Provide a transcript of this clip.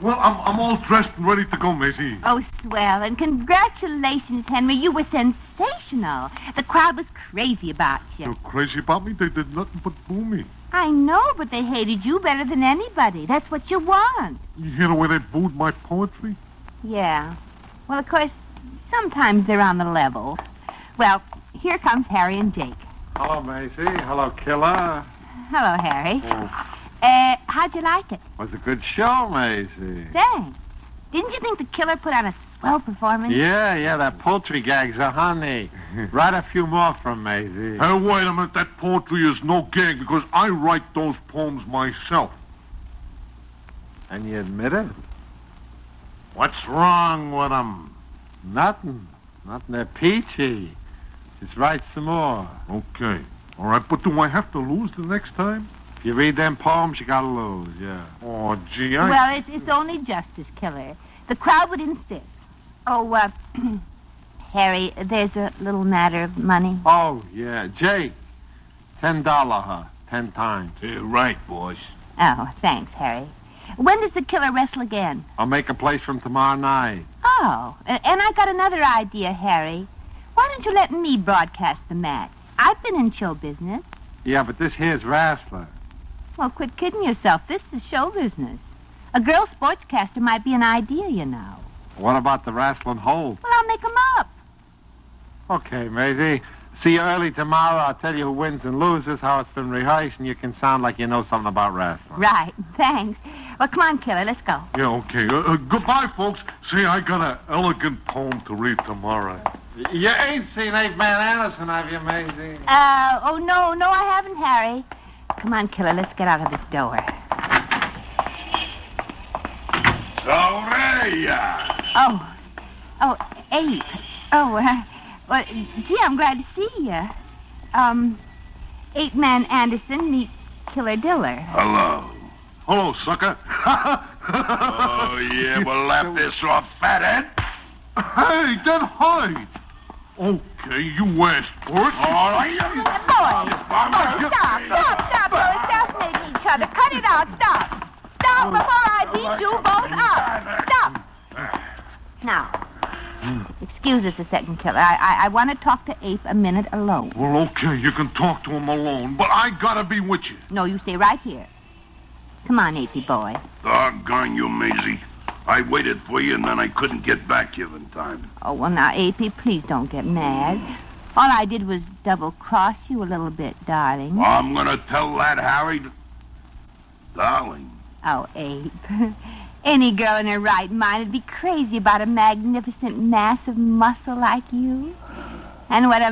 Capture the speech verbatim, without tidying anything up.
Well, I'm I'm all dressed and ready to go, Maisie. Oh, swell. And congratulations, Henry. You were sensational. The crowd was crazy about you. You're crazy about me? They did nothing but boo me. I know, but they hated you better than anybody. That's what you want. You hear the way they booed my poetry? Yeah. Well, of course, sometimes they're on the level. Well, here comes Harry and Jake. Hello, Maisie. Hello, Killer. Hello, Harry. Oh. Uh, how'd you like it? Was a good show, Maisie. Thanks. Didn't you think the Killer put on a swell performance? Yeah, yeah, that poultry gag's a honey. Write a few more from Maisie. Hey, wait a minute. That poetry is no gag because I write those poems myself. And you admit it? What's wrong with them? Nothing. Nothing. They're peachy. Just write some more. Okay. All right, but do I have to lose the next time? If you read them poems, you gotta lose, yeah. Oh, gee, I... Well, it's, it's only justice, Killer. The crowd would insist. Oh, uh, Harry, there's a little matter of money. Oh, yeah. Jake, ten dollar, huh? Ten times. Yeah, right, boss. Oh, thanks, Harry. When does the Killer wrestle again? I'll make a place for him tomorrow night. Oh, a- and I got another idea, Harry. Why don't you let me broadcast the match? I've been in show business. Yeah, but this here's wrestler. Well, quit kidding yourself. This is show business. A girl sportscaster might be an idea, you know. What about the wrestling hold? Well, I'll make 'em up. Okay, Maisie. See you early tomorrow. I'll tell you who wins and loses, how it's been rehearsed, and you can sound like you know something about wrestling. Right. Thanks. Well, come on, Killer. Let's go. Yeah, okay. Uh, uh, goodbye, folks. See, I got an elegant poem to read tomorrow. You ain't seen Ape Man Anderson, have you, Maisie? Uh, oh, no, no, I haven't, Harry. Come on, Killer. Let's get out of this door. Soraya! Oh. Oh, Ape. Oh, uh, well, gee, I'm glad to see you. Um, Ape Man Anderson meets Killer Diller. Hello. Hello, sucker. Oh, yeah, we'll laugh this off, fathead. Hey, that hide. Okay, you asked first. All right. Boys, boys, stop, stop, stop. You're assassinating each other. Cut it out. Stop. Stop before I beat you both up. Stop. Now, excuse us a second, Killer. I, I, I want to talk to Ape a minute alone. Well, okay, you can talk to him alone, but I gotta be with you. No, you stay right here. Come on, Apey boy. Doggone you, Maisie. I waited for you, and then I couldn't get back here in time. Oh, well, now, Apey, please don't get mad. All I did was double-cross you a little bit, darling. I'm going to tell that Harry... To... Darling. Oh, Ape. Any girl in her right mind would be crazy about a magnificent mass of muscle like you. And what a